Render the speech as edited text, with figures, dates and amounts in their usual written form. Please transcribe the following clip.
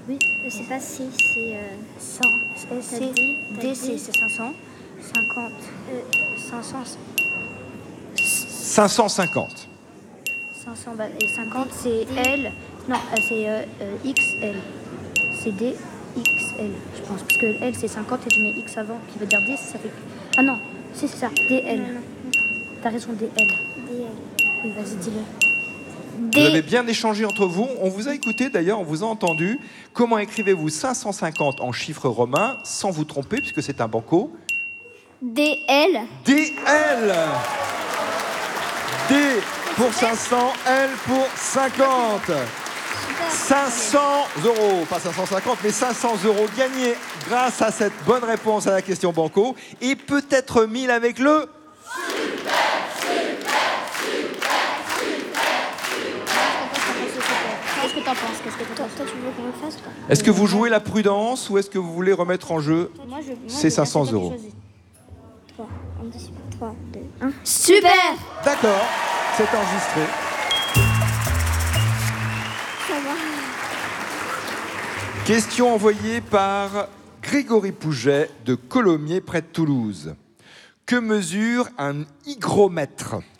Oui, c'est pas C, c'est 100. D, c'est 500. 50. 500. 550. 500 et 50, c'est L. Non, c'est XL. C'est D, XL, je pense. Parce que L, c'est 50 et je mets X avant, qui veut dire D, ça fait... Ah non, c'est ça, DL. Non. T'as raison, DL. DL. Oui, vas-y, dis-le. Vous avez bien échangé entre vous. On vous a écouté d'ailleurs, on vous a entendu. Comment écrivez-vous 550 en chiffres romains sans vous tromper, puisque c'est un banco? DL. DL. D pour 500, L pour 50. 500 €, pas 550, mais 500 € gagnés grâce à cette bonne réponse à la question banco. Et peut-être 1000 avec le... Qu'est-ce que t'en penses? Toi, tu veux qu'on le fasse ou pas? Est-ce que vous jouez la prudence ou est-ce que vous voulez remettre en jeu ces 500 €? 3, 2, 1. Super! D'accord, c'est enregistré. Ça va. Question envoyée par Grégory Pouget de Colomiers, près de Toulouse. Que mesure un hygromètre?